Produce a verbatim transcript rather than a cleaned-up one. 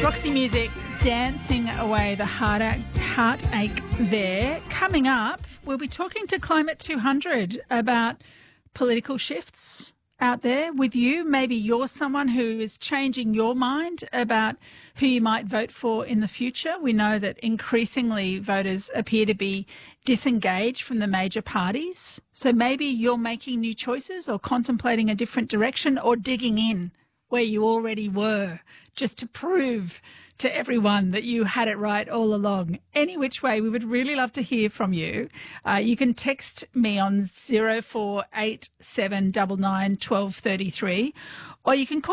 Roxy Music, dancing away the heartache, heartache there. Coming up, we'll be talking to Climate two hundred about political shifts out there with you. Maybe you're someone who is changing your mind about who you might vote for in the future. We know that increasingly voters appear to be disengaged from the major parties. So maybe you're making new choices or contemplating a different direction or digging in where you already were, just to prove to everyone that you had it right all along. Any which way, we would really love to hear from you. Uh, you can text me on zero four eight seven nine nine one two three three, or you can call